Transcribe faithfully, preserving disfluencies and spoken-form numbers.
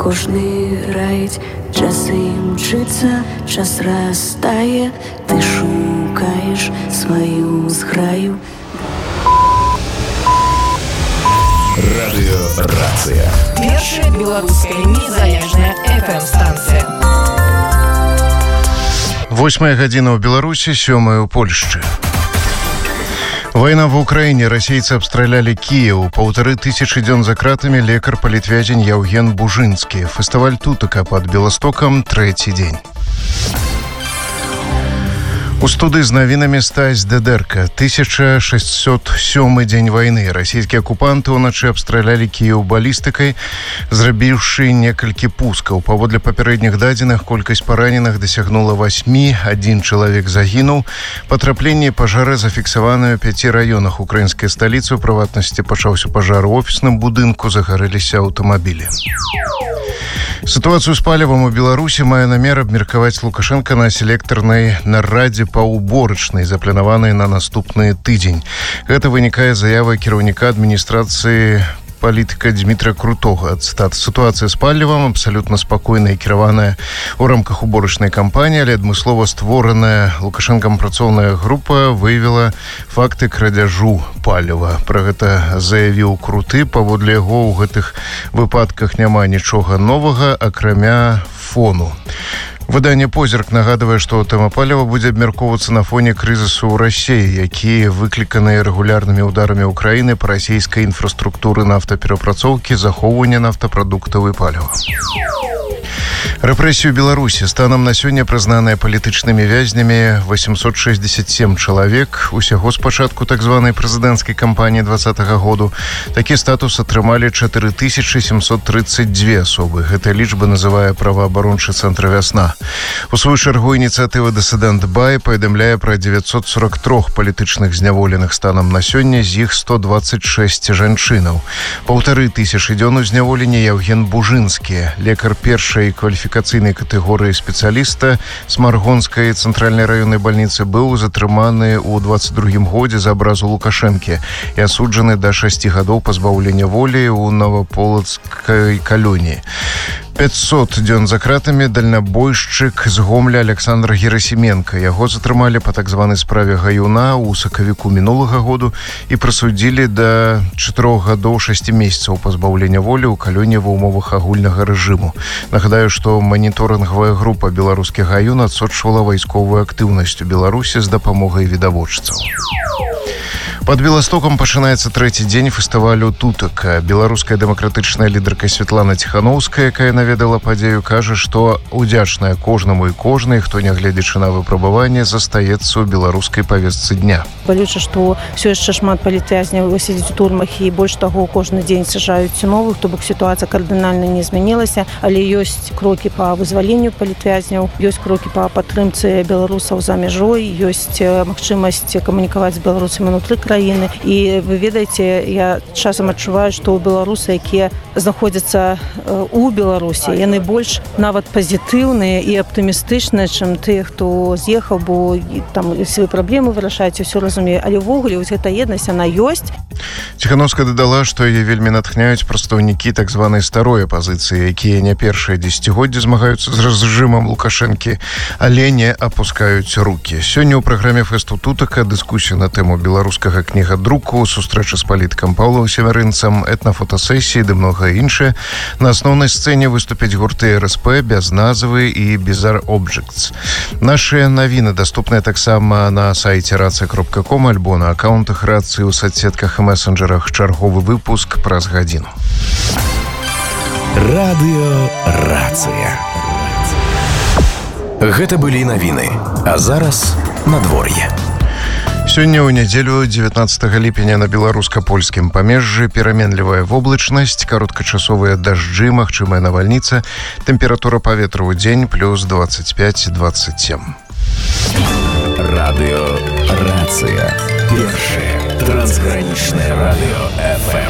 кожны раіць, час імчыцца, час растае, ты шукаеш сваю зграю. Радыёрацыя. Першая беларуская незалежная эф эм-станцыя. Восьмая гадзіна ў Беларусі, сёмая ў Польшчы. Вайна в Украине. Расейцы абстралялі Кіеў. Паўтары тысячы дзён за кратамі лекар-палітвязень Яўген Бужынскі. Фестываль тутака пад Беластокам трэці дзень. У студыі з навінамі Стась Дедерка. тысяча шэсцьсот сёмы дзень вайны. Расійскія акупанты ўначы абстралялі Кіеў балістыкай, зрабіўшы некалькі пускаў. Паводле папярэдніх дадзеных, колькасць параненых дасягнула васьмі, адзін чалавек загінуў. Патрапленне пажара зафіксаваны ў пяці раёнах украінскай сталіцы. У прыватнасці пачаўся пажар у офісным будынку, загарэліся аўтамабілі. Сітуацыю з палівам у Беларусі мае намер абмеркаваць Лукашенка на селектарнай нарадзе па уборачнай, запланаванай на наступны тыдзень. Гэта вынікае з заявы кіраўніка адміністрацыі палітыка Дмітрия Крутога. Цитата: «Ситуация с палівам абсолютно спокойная и кіраваная у рамках уборочной кампании, але адмыслова створаная Лукашенком працоўная группа выявила факты крадзяжу паліва». Пра гэта заявіў Круты. Паводле яго, у гэтых выпадках няма нічога новага, акрамя фону. Выданне «Позірк» нагадвае, што тэма паліва будзе абмяркоўвацца на фоне крызісу ў Расіі, які выкліканы рэгулярнымі ўдарамі Украіны па расійскай інфраструктуры нафтаперапрацоўкі, захоўвання нафтапрадуктаў і паліва. Рэпрэсію Беларусі. Станам на сёння прызнаныя палітычнымі вязнямі восемьсот шестьдесят семь чалавек. Усяго з пачатку так званай прэзідэнцкай кампаніі двадцатага году такі статус атрымалі чатыры тысячы семьсот тридцать две асобы. Гэта лічба называе праваабарончы цэнтр «Вясна». У сваю чаргу ініцыятыва «Дысідэнт Бай» паведамляе пра девятьсот сорок три палітычных зняволеных станам на сёння, з іх сто двадцать шесть жанчынаў. Паўтары тысячы дзён у зняволенні Яўген Бужынскі, лекар першай кваліфікацыйнай катэгорыі спецыяліста Смаргонскай цэнтральнай раённай бальніцы, быў затрыманы ў двадцать другім годзе за абразу Лукашэнкі і асуджаны да шасці гадоў пазбаўлення волі ў Новаполацкай калоніі. пятьсот дзён за кратамі дальнабойшчык з Гомля Александр Герасименко. Яго затрымалі па так званай справе Гаюна ў сакавіку мінулага году і прысудзілі да чатырох гадоў шасці месяцаў пазбаўлення волі ў калоніі ва ўмовах агульнага рэжыму. Нагадаю, што маніторынгавая група «Беларускі Гаюн» адсочвала вайсковую актыўнасць у Беларусі з дапамогай відавочцаў. Пад Беластокам пачынаецца трэці дзень фестывалю тутака. Беларуская дэмакратычная лідарка Светлана Ціхановская, якая наведала падзею, кажа, што удзячная кожнаму і кожнай, хто, нягледзячы на выпрабаванне, застаецца ў беларускай павестцы дня. Балюча, што ўсё яшчэ шмат палітвязняў сядзіць у турмах, і больш таго, кожны дзень сажаюць новых, то бок сітуацыя кардынальна не змянілася, але ёсць крокі па вызваленню палітвязняў, ёсць крокі па падтрымцы беларусаў за мяжой, ёсць магчымасць камунікаваць з беларусамі ўнутры краіны. І вы ведаеце, я часам адчуваю, што беларусы, якія знаходзяцца у Беларусі, яны больш нават пазітыўныя і аптымістычныя, чым тыя, хто з'ехаў, бо там свае праблемы вырашаюць, усё разумею, але ўвогуле вось гэта еднасць, она ёсць. Ціхановская дадала, што яе вельмі натхняюць прадстаўнікі так званай старой апазіцыі, якія не першае дзесяцігоддзе змагаюцца з рэжымам Лукашэнкі, але не апускаюць рукі. Сёння ў праграме фэсту тутака дыскусія на тэму беларускага кнігадруку, сустрэча з палітыкам Паўлам Севярынцам, этнафотасесіі ды многае іншае. На асноўнай сцэне выступяць гурты эр эс пэ, Бязназвы і Bizarre Objects. Нашыя навіны даступныя таксама на сайце рацыя кропка ком альбо на акаунтах рацыі ў соцсетках і месенджерах. Чарговы выпуск праз гадзіну. Радыёрацыя. Гэта былі навіны, а зараз надвор'е. Сёння ў нядзелю дзевятнаццатага ліпеня на беларуска-польскім памежжы пераменлівая воблачнасць, кароткачасовыя дажджы, магчымая навальніца, тэмпература паветра ў дзень плюс двадцать пять двадцать семь. Радыёрацыя. Першае трансгранічнае радыё эф эм.